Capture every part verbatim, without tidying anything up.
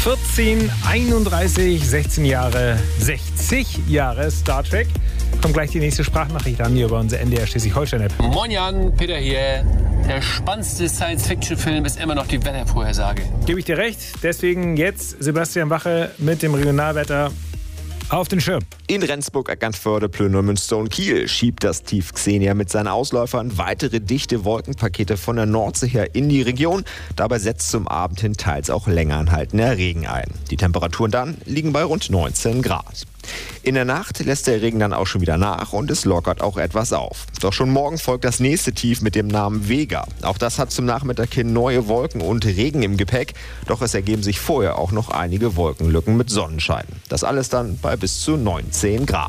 vierzehn, einunddreißig, sechzehn Jahre, sechzig Jahre Star Trek. Kommt gleich die nächste Sprachnachricht an hier über unsere N D R Schleswig-Holstein-App. Moin Jan, Peter hier. Der spannendste Science-Fiction-Film ist immer noch die Wettervorhersage. Gebe ich dir recht. Deswegen jetzt Sebastian Wache mit dem Regionalwetter auf den Schirm. In Rendsburg, Eckernförde, Plönum, Münster und Kiel schiebt das Tief Xenia mit seinen Ausläufern weitere dichte Wolkenpakete von der Nordsee her in die Region. Dabei setzt zum Abend hin teils auch länger anhaltender Regen ein. Die Temperaturen dann liegen bei rund neunzehn Grad. In der Nacht lässt der Regen dann auch schon wieder nach und es lockert auch etwas auf. Doch schon morgen folgt das nächste Tief mit dem Namen Vega. Auch das hat zum Nachmittag hin neue Wolken und Regen im Gepäck. Doch es ergeben sich vorher auch noch einige Wolkenlücken mit Sonnenschein. Das alles dann bei bis zu neunzehn Grad.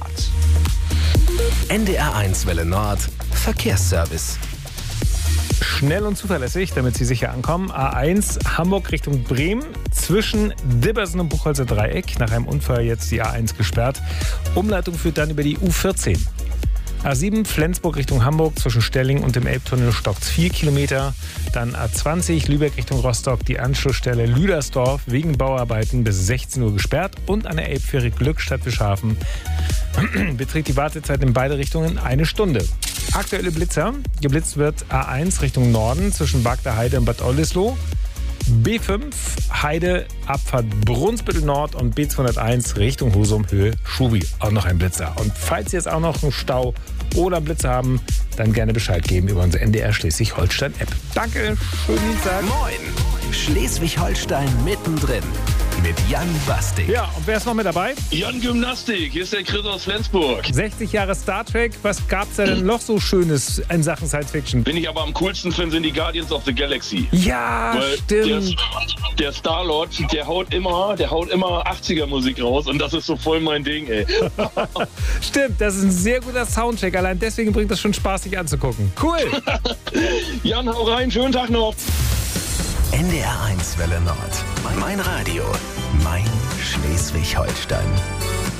N D R eins Welle Nord Verkehrsservice. Schnell und zuverlässig, damit Sie sicher ankommen. A eins Hamburg Richtung Bremen. Zwischen Dibbersen und Buchholzer Dreieck. Nach einem Unfall jetzt die A eins gesperrt. Umleitung führt dann über die U vierzehn. A sieben Flensburg Richtung Hamburg. Zwischen Stelling und dem Elbtunnel stockt vier Kilometer. Dann A zwanzig Lübeck Richtung Rostock. Die Anschlussstelle Lüdersdorf wegen Bauarbeiten bis sechzehn Uhr gesperrt. Und an der Elbfähre Glückstadt Bischhafen beträgt die Wartezeit in beide Richtungen eine Stunde. Aktuelle Blitzer. Geblitzt wird A eins Richtung Norden zwischen Bagda Heide und Bad Oldesloe. B fünf Heide Abfahrt Brunsbüttel Nord und B zweihunderteins Richtung Husum Höhe Schubi. Auch noch ein Blitzer. Und falls Sie jetzt auch noch einen Stau oder Blitzer haben, dann gerne Bescheid geben über unsere N D R Schleswig-Holstein-App. Danke, schönen Dienstag. Moin, Schleswig-Holstein mittendrin mit Jan Bastik. Ja, und wer ist noch mit dabei? Jan Gymnastik, hier ist der Chris aus Flensburg. sechzig Jahre Star Trek. Was gab's da denn noch so Schönes in Sachen Science Fiction? Bin ich aber am coolsten finde, sind die Guardians of the Galaxy. Ja, Weil stimmt. Der, der Star-Lord, der haut immer, der haut immer achtziger Musik raus und das ist so voll mein Ding, ey. Stimmt, das ist ein sehr guter Soundcheck. Allein deswegen bringt das schon Spaß, sich anzugucken. Cool. Jan, hau rein, schönen Tag noch. N D R eins Welle Nord. Mein Radio. Mein Schleswig-Holstein.